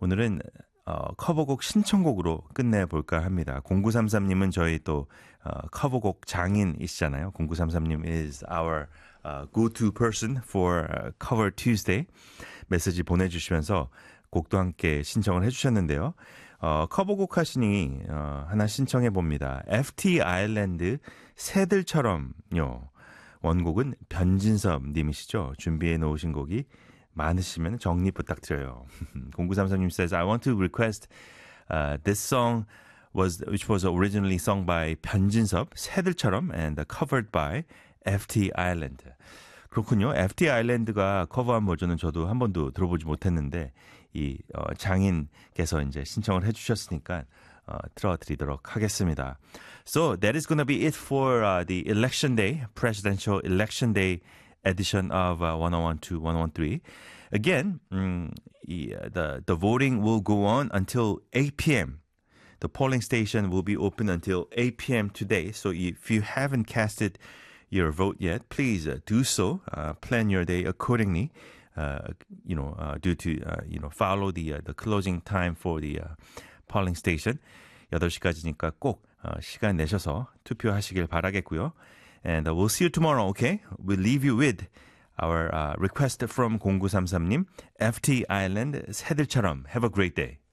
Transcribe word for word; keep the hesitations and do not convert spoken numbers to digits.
오늘은 어, 커버곡 신청곡으로 끝내볼까 합니다. 공구삼삼님은 저희 또 어, 커버곡 장인이시잖아요. 공구삼삼님 is our uh, go-to person for uh, Cover Tuesday. 메시지 보내주시면서 곡도 함께 신청을 해주셨는데요. 어, 커버곡 하시니 어, 하나 신청해 봅니다. 에프티 아일랜드 새들처럼요. 원곡은 변진섭 님이시죠. 준비해 놓으신 곡이 많으시면 정리 부탁드려요. 공구삼삼님 says, I want to request uh, this song was which was originally sung by 변진섭, 새들처럼 and covered by 에프티 Island. 그렇군요. 에프티 Island가 커버한 버전은 저도 한 번도 들어보지 못했는데 이 어, 장인께서 이제 신청을 해주셨으니까 어, 틀어드리도록 하겠습니다. So that is going to be it for uh, the election day, presidential election day edition of uh, one oh one to one oh three. Again, um, the the voting will go on until eight p.m. The polling station will be open until eight p.m. today. So if you haven't casted your vote yet, please uh, do so. Uh, plan your day accordingly. Uh, you know, uh, due to uh, you know, follow the uh, the closing time for the uh, polling station. 여덟 시까지니까 꼭 어, 시간 내셔서 투표하시길 바라겠고요. And uh, we'll see you tomorrow, okay? We'll leave you with our uh, request from 공구삼삼님, 에프티 Island, 새들처럼. Have a great day.